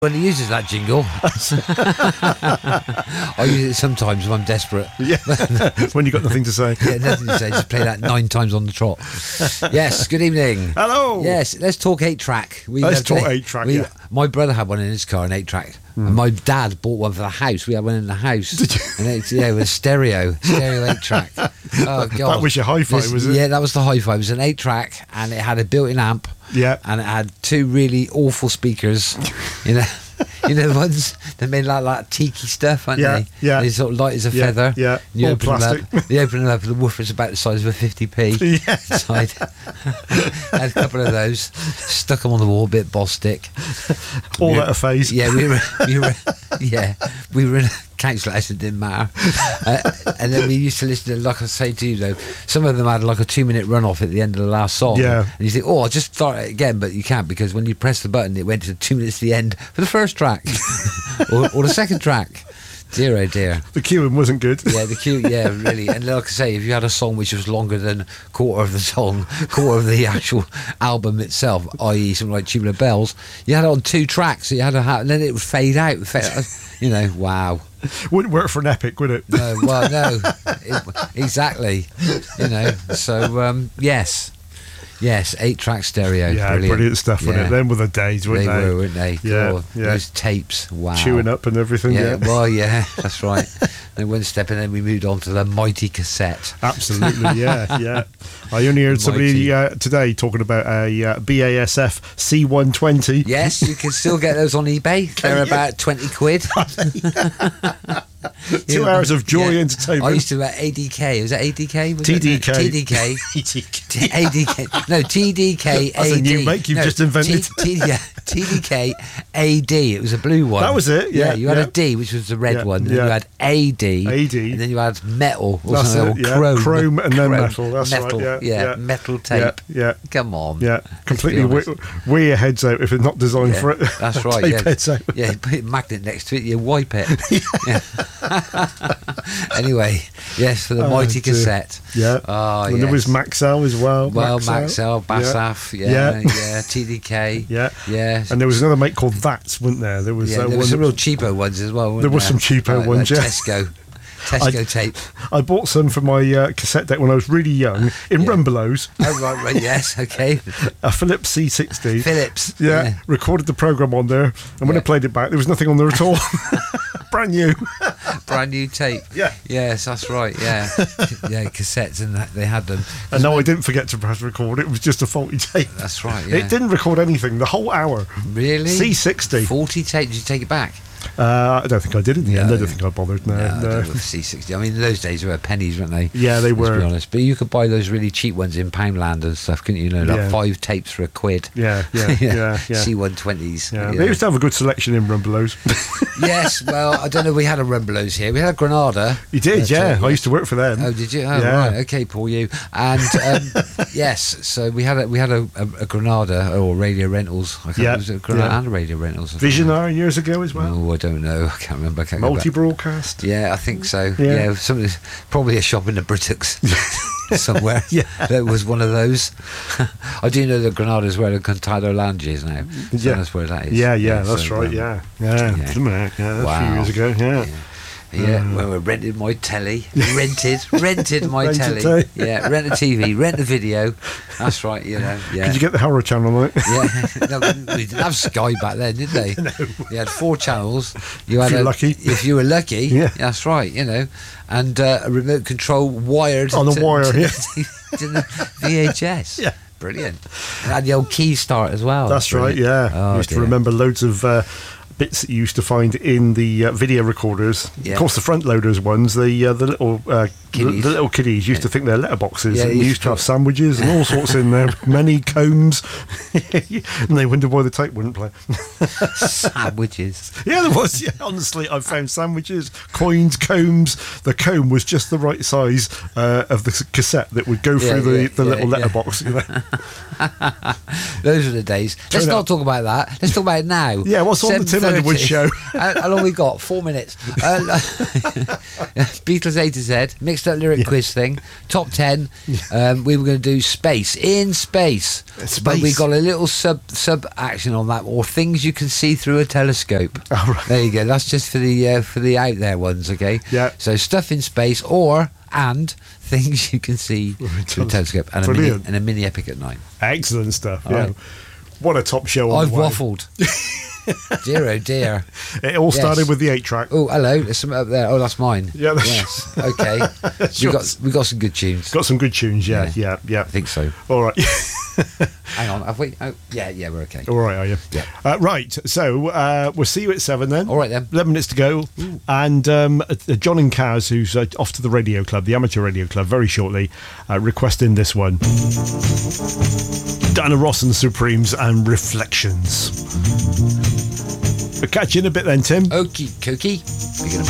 When he uses that jingle, I use it sometimes when I'm desperate. Yeah, when you've got nothing to say. Yeah, nothing to say. Just play that 9 times on the trot. Yes, good evening. Hello. Yes, let's talk 8-track. Let's talk 8-track, yeah. My brother had one in his car, an 8-track. And my dad bought one for the house. We had one in the house. Did you? And it was stereo 8-track. Oh, God. That was your hi-fi, was it? Yeah, that was the hi-fi. It was an 8-track, and it had a built-in amp. Yeah. And it had 2 really awful speakers, you know. You know the ones that made like tiki stuff, aren't they? Yeah. They sort of light as a feather. Yeah. You All open plastic. them up. You open them up, the woofer's about the size of a 50p. Yeah. Inside. Had a couple of those. Stuck them on the wall, bit boss stick. All out of phase. Yeah, we were in a council house, it didn't matter. And then we used to listen to, like I say to you though, some of them had like a 2-minute run off at the end of the last song. Yeah. And you think, oh, I'll just start it again, but you can't, because when you press the button, it went to 2 minutes to the end for the first track or the second track. Dear oh dear. The queuing wasn't good. Yeah, the cue, yeah, really. And like I say, if you had a song which was longer than quarter of the song, quarter of the actual album itself, i.e. something like Tubular Bells, you had it on 2 tracks, so you had to have, and then it would fade out. You know, wow. Wouldn't work for an epic, would it? No, well, no. Exactly. You know, so, yes, 8-track stereo. Yeah, brilliant stuff, wasn't it? Them were the days, weren't they? They were, weren't they? Yeah, God, those tapes, wow. Chewing up and everything, yeah. Well, yeah, that's right. Then one step, and then we moved on to the mighty cassette. Absolutely, yeah. I only heard somebody today talking about a BASF C120. Yes, you can still get those on eBay. They're about 20 quid. 2 hours of joy entertainment. I used to about ADK. Was that ADK? TDK. TDK. ADK. No, TDK. That's a new make you've just invented. TDK AD. It was a blue one. That was it. Yeah. You had a D, which was the red one. And then you had AD. And then you had metal. Or something, or chrome and then metal. That's metal, right. Yeah. Metal tape. Yeah. Come on. Yeah. Completely wear your heads out if it's not designed for it. That's right. Tape heads out. Yeah. Put a magnet next to it. You wipe it. Yeah. Anyway, yes, for the mighty cassette. Yeah. Oh, and there was Maxell as well. Maxell, Basaf, TDK. Yeah. And there was another make called That's, wasn't there? There was there was some real cheapo ones as well. There were some cheapo ones, yeah. Tesco tape. I bought some for my cassette deck when I was really young in Rumbelows. Oh, right, yes, okay. A Philips C60. Philips. Yeah, recorded the programme on there, and when I played it back, there was nothing on there at all. Brand new. Brand new tape. Yeah. Yes, that's right, yeah. Yeah, cassettes, and they had them. And no, I didn't forget to press record. It was just a faulty tape. That's right, yeah. It didn't record anything the whole hour. Really? C60. 40 tape. Did you take it back? I don't think I did in the end. I don't think I bothered. No. C60. I mean, in those days they were pennies, weren't they? Yeah, they were. To be honest, but you could buy those really cheap ones in Poundland and stuff, couldn't you? Like 5 tapes for £1. Yeah. C120s. Yeah. They used to have a good selection in Rumbelows. Yes. Well, I don't know. We had a Rumbelows here. We had a Granada. You did, yeah. I used to work for them. Oh, did you? Oh, right. Okay, Paul, you. And yes, so we had a Granada or Radio Rentals. I can't was it Granada and Radio Rentals? Visionaire years ago as well. Oh, I don't know. I can't remember. Multi-broadcast. Yeah, I think so. Yeah, probably a shop in the Brittocks somewhere. That was one of those. I do know that Granada's where the Contado Lounge is now. So that's where that is. Yeah, that's right. Yeah. Wow. A few years ago. Yeah, when we rented my telly. Rented my telly. Yeah, rent a TV, rent a video. That's right, Yeah. Did you get the horror channel on it? Yeah. No, we didn't have Sky back then, did they? No. You had 4 channels. If you were lucky. Yeah. That's right, and a remote control wired on the wire, to the VHS. Yeah. Brilliant. And had the old key start as well. That's right, yeah. Oh, I used to remember loads of bits that you used to find in the video recorders. Of course, the front loaders ones, the little kiddies used to think they're letterboxes. And you used to have sandwiches and all sorts in there, many combs, and they wondered why the tape wouldn't play. Sandwiches. Yeah, there was. Yeah, honestly, I found sandwiches, coins, combs. The comb was just the right size of the cassette that would go through the little letterbox. Those were the days. Let's not talk about that. Let's talk about it now. Yeah, what's on the Tim Underwood show? How long we got? 4 minutes. Beatles A to Z, mixed fixed that lyric quiz thing. Top 10. We were going to do space. In space. But we got a little sub action on that, or things you can see through a telescope. Oh, right. There you go. That's just for the out there ones, okay? Yeah. So stuff in space, and things you can see through a telescope, and a mini epic at night. Excellent stuff. Yeah. Right. What a top show! I've waffled. Dear, oh dear. It all started with the 8-track. Oh, hello. There's some up there. Oh, that's mine. Yeah, yes. Okay. we got some good tunes. Got some good tunes. Yeah. I think so. All right. Hang on. Have we? Oh, yeah. We're okay. All right, are you? Yeah. Right. So we'll see you at 7 then. All right then. 11 minutes to go. Ooh. And John and Kaz, who's off to the radio club, the amateur radio club, very shortly, requesting this one. Diana Ross and the Supremes and Reflections. We'll catch you in a bit then, Tim. Okie dokie.